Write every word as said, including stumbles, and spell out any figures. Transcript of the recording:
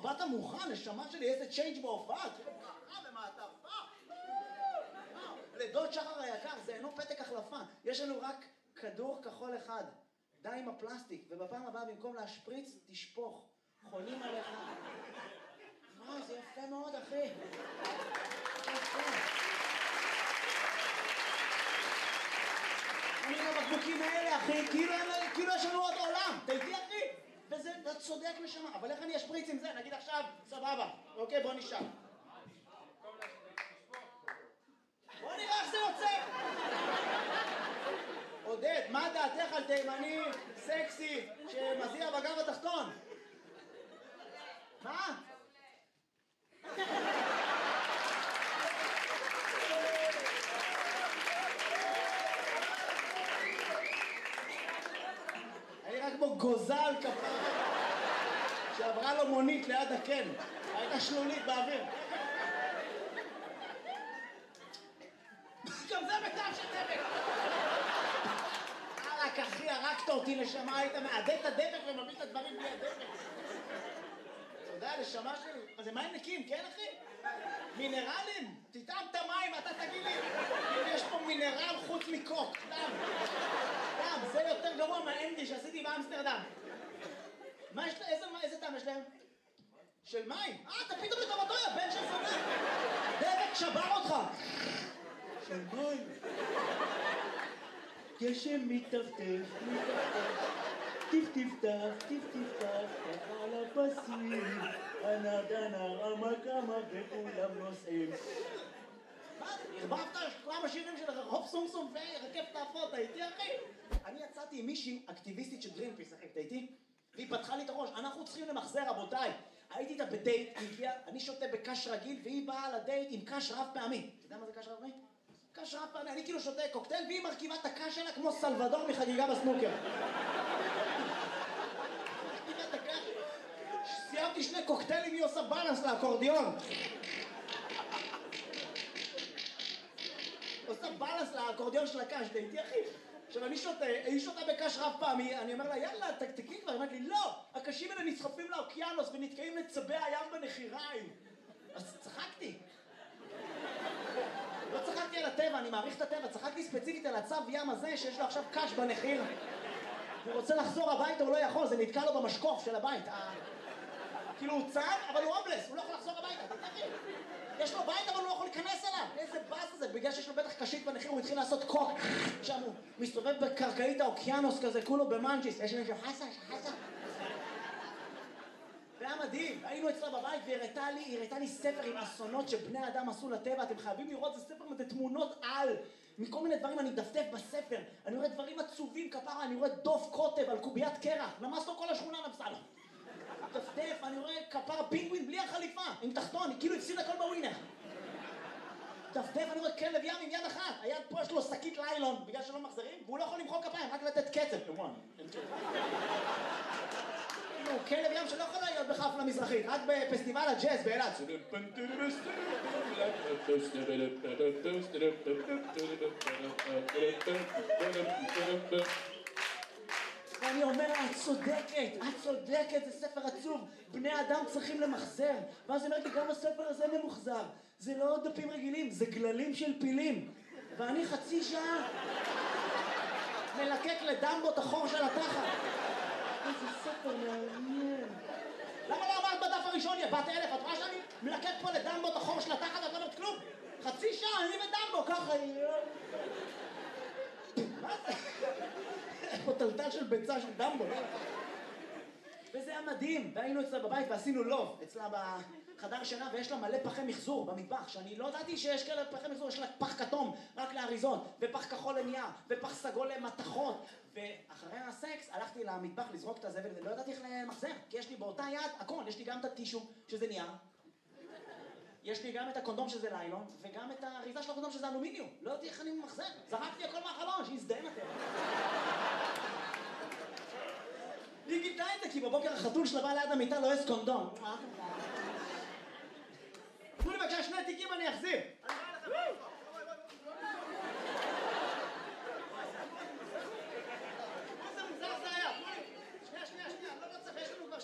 באת מוכן, נשמה שלי, איזה צ'יינג' בהופעה, כאילו ברכה ומעטפה. לדוד שחר היקר, זה אינו פתק החלפה. יש לנו רק כדור כחול אחד. די עם הפלסטיק, ובפעם הבאה במקום להשפריץ, תשפוך. חולים עליך. וואי, זה יפה מאוד, אחי. יפה. אני עם הבקבוקים האלה, אחי, כאילו יש לנו עוד עולם. אתה איתי, אחי? וזה, אתה צודק לשמה. אבל איך אני אשפריץ עם זה? נגיד עכשיו, סבבה. אוקיי, בוא נשאר. בוא נראה איך זה יוצא. עודד, מה דעתך על תימני סקסי שמזיע בגב התחתון? מה? אני רק כמו גוזל כפרה שעברה לו מונית ליד הקן. הייתה שלולית באוויר. גם זה בטעם של דבק. רק אחי, הרגת אותי לשמה, היית מעדד את הדבק ומביא את הדברים בלי הדבק. אתה יודע, לשמה שלי, אז זה מים נקיים, כן אחי? מינרלים? תטעם את המים, אתה תגיד לי אם יש פה מינרל חוץ מקוק, דם. דם, זה יותר גרוע מהאנדי שעשיתי באמסטרדם. מה יש להם? איזה טעם יש להם? של מים? אה, אתה פתאום לטובתו, יא בן של זונה. דבק שבר אותך. של מים. גשם מתטפטף, מתטפטף, טיפ-טיפטף, טיפ-טיפטף, ככה על הפסים, הנר דנר, עמק עמק וכולם נוסעים. מה? הרבבת כמה שירים של הופ סום סום ורקף תעפות, הייתי אחי? אני יצאתי עם מישהי אקטיביסטית של גרינפיס, אחי, הייתי? והיא פתחה לי את הראש, אנחנו צריכים למחזר, רבותיי. הייתי איתה בדייט, היא הגיעה, אני שותה בקש רגיל, והיא באה לדייט עם קש רב פעמי. אתה יודע מה זה קש רב פעמי? קש רב פעמי, אני כאילו שותה קוקטייל, והיא מרכיבה את הקש שלה כמו סלבדור מחגיגה בסנוקר. סיימתי שני קוקטיילים, היא עושה בלנס לאקורדיון. עושה בלנס לאקורדיון של הקש, דייטי אחי. עכשיו אני שותה, היא שותה בקש רב פעמי, אני אומר לה, יאללה, תקתקי כבר, היא אומרת לי, לא, הקשים האלה נסחפים לאוקיינוס ונתקעים לצבי הים בנחיריים. אז צחקתי. לא צחקתי על הטבע, אני מעריך את הטבע, צחקתי ספציפית על הצב ים הזה שיש לו עכשיו קש בנחיר. הוא רוצה לחזור הביתה, הוא לא יכול, זה נתקע לו במשקוף של הבית. כאילו הוא צב, אבל הוא הומלס, הוא לא יכול לחזור הביתה, אתה תגיד. יש לו בית, אבל הוא לא יכול להיכנס אליו. איזה באס זה, בגלל שיש לו בטח קשית בנחיר, הוא התחיל לעשות קוק. שם הוא מסתובב בקרקעית האוקיינוס כזה, כולו במנג'יס. יש מישהו חסה, חסה. זה היה מדהים, היינו אצלה בבית והיא הראתה לי, היא הראתה לי ספר עם אסונות שבני אדם עשו לטבע, אתם חייבים לראות, זה ספר עם תמונות על, מכל מיני דברים אני מדפדף בספר, אני רואה דברים עצובים כפרה, אני רואה דוף קוטב על קוביית קרח, למס לו כל השכונה נפסה לו. דפדף, אני רואה כפרה פינגווין בלי החליפה, עם תחתון, היא כאילו הפסיד הכל בווינר. דפדף, אני רואה כלב ים עם יד אחת, היד פה יש לו שקית ליילון, בגלל שלא מחזרים, והוא לא יכול למחוא כפיים, רק לתת קצב. הוא כלב ים שלא יכול להיות בחפלה מזרחית, רק בפסטיבל הג'אז באילת. ואני אומר, את צודקת, את צודקת, זה ספר עצוב, בני אדם צריכים למחזר. ואז אני אומרת לי, גם הספר הזה ממוחזר. זה לא דפים רגילים, זה גללים של פילים. ואני חצי שעה מלקק לדמבו את החור של התחת. איזה ספר מעניין. למה לא אמרת בדף הראשון, יא בת אלף? את רואה שאני מלקק פה לדמבו את החור של התחת ואת לא אומרת כלום? חצי שעה, אני ודמבו, ככה... מה זה? יש פה טלטל של ביצה של דמבו. וזה היה מדהים, והיינו אצלה בבית ועשינו לוב אצלה בחדר שינה, ויש לה מלא פחי מחזור במטבח, שאני לא ידעתי שיש כאלה פחי מחזור, יש לה פח כתום רק לאריזות, ופח כחול לנייר, ופח סגול למתכות. ואחרי הסקס הלכתי למטבח לזרוק את הזבל, ולא ידעתי איך למחזר, כי יש לי באותה יד הכל, יש לי גם את הטישו שזה נייר, יש לי גם את הקונדום שזה ליילון, וגם את האריזה של הקונדום שזה אלומיניום. לא יודעתי איך אני מחזר, זרקתי הכל מהחלון, שיזדיין אתם. היא גידלה את זה, כי בבוקר החתול שלה בא ליד המיטה לא יש קונדום. תנו לי בבקשה שני תיקים אני אחזיר.